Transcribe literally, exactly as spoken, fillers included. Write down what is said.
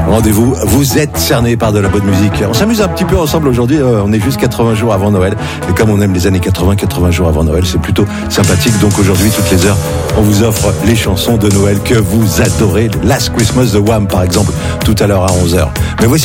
Rendez-vous, vous êtes cernés par de la bonne musique. On s'amuse un petit peu ensemble aujourd'hui, on est juste quatre-vingts jours avant Noël. Et comme on aime les années quatre-vingts, quatre-vingts jours avant Noël, c'est plutôt sympathique. Donc aujourd'hui, toutes les heures, on vous offre les chansons de Noël que vous adorez. Last Christmas de Wham, par exemple, tout à l'heure à onze heures. Mais voici